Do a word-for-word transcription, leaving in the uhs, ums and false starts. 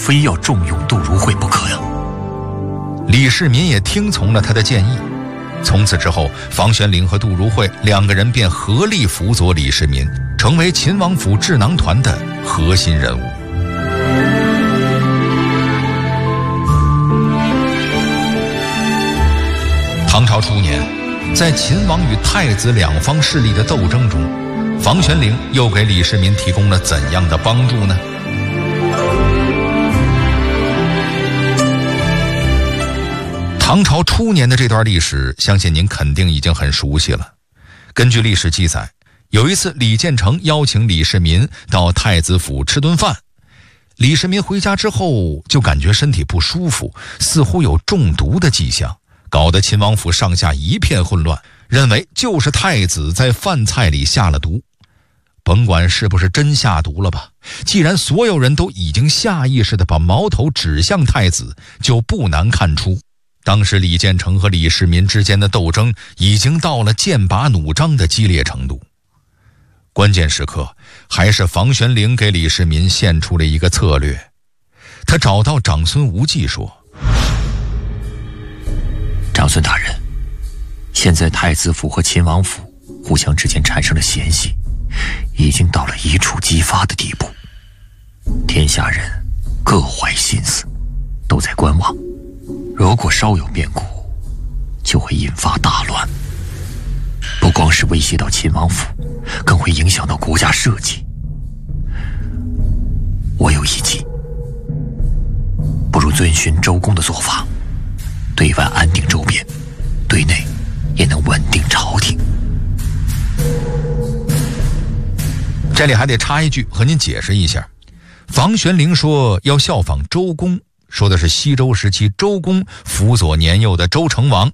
非要重用杜如晦不可呀。 李世民也听从了他的建议。从此之后，房玄龄和杜如晦两个人便合力辅佐李世民，成为秦王府智囊团的核心人物。唐朝初年，在秦王与太子两方势力的斗争中，房玄龄又给李世民提供了怎样的帮助呢？唐朝初年的这段历史，相信您肯定已经很熟悉了。根据历史记载，有一次李建成邀请李世民到太子府吃顿饭，李世民回家之后就感觉身体不舒服，似乎有中毒的迹象，搞得秦王府上下一片混乱，认为就是太子在饭菜里下了毒。甭管是不是真下毒了吧，既然所有人都已经下意识地把矛头指向太子，就不难看出当时李建成和李世民之间的斗争已经到了剑拔弩张的激烈程度。关键时刻，还是房玄龄给李世民献出了一个策略。他找到长孙无忌说： 长孙大人，现在太子府和秦王府互相之间产生了嫌隙，已经到了一触即发的地步，天下人各怀心思，都在观望。如果稍有变故，就会引发大乱，不光是威胁到秦王府，更会影响到国家社稷。我有一计，不如遵循周公的做法，对外安定周边，对内也能稳定朝廷。 这里还得插一句和您解释一下，房玄龄说要效仿周公，说的是西周时期周公辅佐年幼的周成王